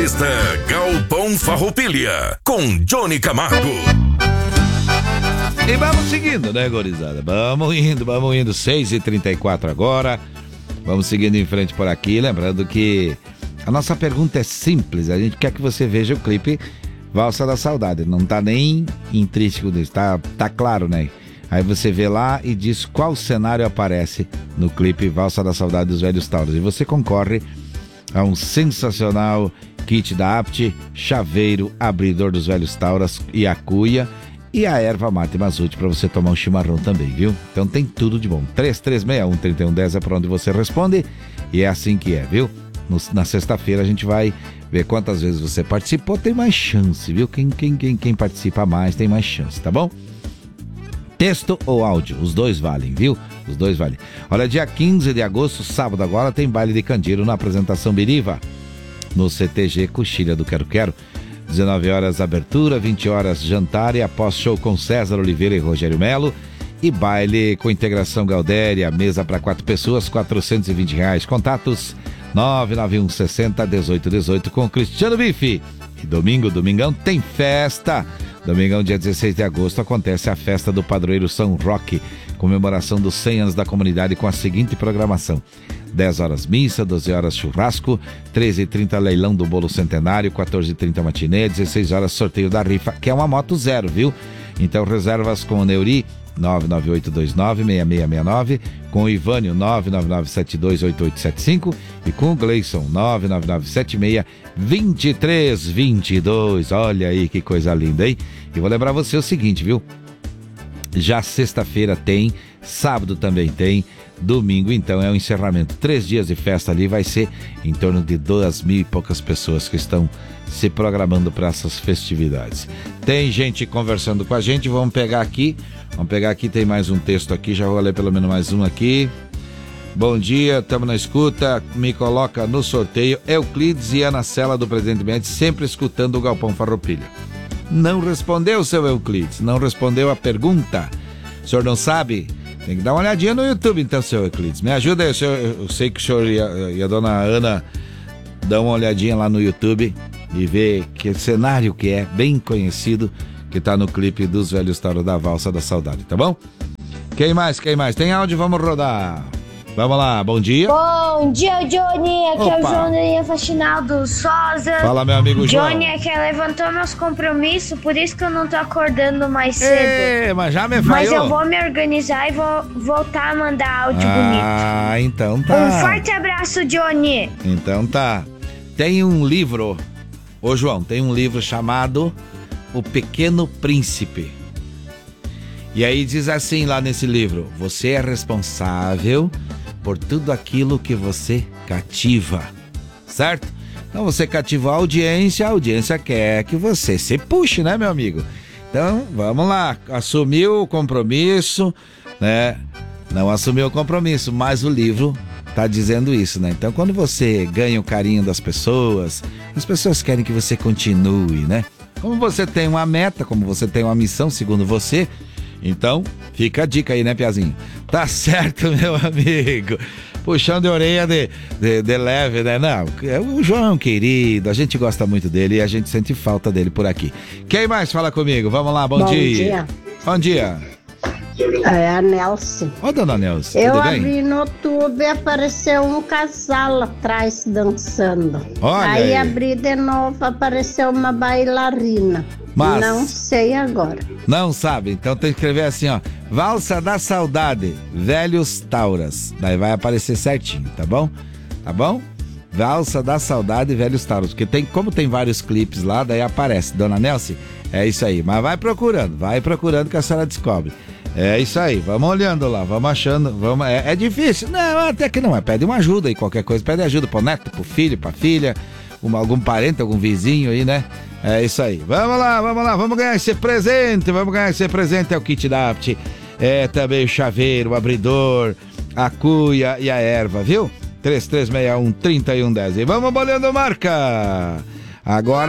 Galpão Farroupilha, com Johnny Camargo. E vamos seguindo, né, gurizada? Vamos indo. 6h34 agora. Vamos seguindo em frente por aqui. Lembrando que a nossa pergunta é simples. A gente quer que você veja o clipe Valsa da Saudade. Não tá nem intrínseco nisso, tá claro, né? Aí você vê lá e diz qual cenário aparece no clipe Valsa da Saudade dos Velhos Tauras. E você concorre a um sensacional kit da Apt, chaveiro, abridor dos Velhos Tauras e a cuia e a erva mate Mazute para você tomar um chimarrão também, viu? Então tem tudo de bom. 3361-3110 é para onde você responde e é assim que é, viu? Na sexta-feira a gente vai ver quantas vezes você participou, tem mais chance, viu? Quem participa mais tem mais chance, tá bom? Texto ou áudio, os dois valem, viu? Os dois valem. Olha, dia 15 de agosto, sábado agora, tem baile de candeeiro na apresentação Biriva, no CTG Coxilha do Quero Quero. 19 horas abertura, 20 horas jantar e após show com César Oliveira e Rogério Melo. E baile com integração Galdéria, mesa para 4 pessoas, R$420. Contatos 991 60 1818 com Cristiano Bife. E domingão tem festa. Domingão, dia 16 de agosto, acontece a festa do padroeiro São Roque, comemoração dos 100 anos da comunidade com a seguinte programação: 10 horas missa, 12 horas churrasco, 13h30 leilão do bolo centenário, 14h30 matinê, 16 horas sorteio da rifa, que é uma moto zero, viu? Então reservas com o Neuri 99829-6669, com o Ivânio 999728875 e com o Gleison 99976-2322. Olha aí que coisa linda, hein? E vou lembrar você o seguinte, viu? Já sexta-feira tem, sábado também tem, domingo então é o encerramento. 3 dias de festa ali, vai ser em torno de 2.000 e poucas pessoas que estão se programando para essas festividades. Tem gente conversando com a gente, vamos pegar aqui, tem mais um texto aqui, já vou ler pelo menos mais um aqui. Bom dia, estamos na escuta, me coloca no sorteio. Euclides e Ana Cela do Presidente Médici, sempre escutando o Galpão Farroupilha. Não respondeu, seu Euclides, não respondeu a pergunta. O senhor não sabe? Tem que dar uma olhadinha no YouTube então, seu Euclides. Me ajuda aí, eu sei que o senhor e a dona Ana dão uma olhadinha lá no YouTube e ver que cenário que é, bem conhecido, que tá no clipe dos Velhos Tauros da Valsa da Saudade, tá bom? Quem mais? Tem áudio? Vamos rodar. Vamos lá, bom dia. Bom dia, Johnny. Aqui é o Johnny Faxinaldo Souza. Fala, meu amigo João. Johnny é que levantou meus compromissos, por isso que eu não tô acordando mais cedo. Mas já me falhou. Mas eu vou me organizar e vou voltar a mandar áudio bonito. Ah, então tá. Um forte abraço, Johnny. Então tá. Tem um livro, ô João, tem um livro chamado O Pequeno Príncipe. E aí diz assim lá nesse livro: você é responsável por tudo aquilo que você cativa, certo? Então você cativa a audiência quer que você se puxe, né, meu amigo? Então, vamos lá, assumiu o compromisso, né? Não assumiu o compromisso, mas o livro tá dizendo isso, né? Então, quando você ganha o carinho das pessoas, as pessoas querem que você continue, né? Como você tem uma meta, como você tem uma missão, segundo você, então, fica a dica aí, né, Piazinho? Tá certo, meu amigo. Puxão de orelha de leve, né? Não, o João é um querido, a gente gosta muito dele e a gente sente falta dele por aqui. Quem mais fala comigo? Vamos lá, bom dia. Bom dia. É a Nelson. Ô, dona Nelson, eu tudo bem? abri no YouTube e apareceu um casal atrás dançando. Olha aí. Abri de novo, apareceu uma bailarina. Mas não sei agora. Não sabe? Então tem que escrever assim, ó: Valsa da Saudade, Velhos Tauras. Daí vai aparecer certinho, tá bom? Tá bom? Valsa da Saudade, Velhos Tauras. Porque como tem vários clipes lá, daí aparece. Dona Nelson, é isso aí. Mas vai procurando que a senhora descobre. É isso aí, vamos olhando lá, vamos achando, é difícil? Não, até que não, pede uma ajuda aí, qualquer coisa, pede ajuda pro neto, pro filho, pra filha, algum parente, algum vizinho aí, né? É isso aí, vamos lá, vamos ganhar esse presente, é o kit da Apt, é também o chaveiro, o abridor, a cuia e a erva, viu? 3361-3110, e vamos bolhando marca, agora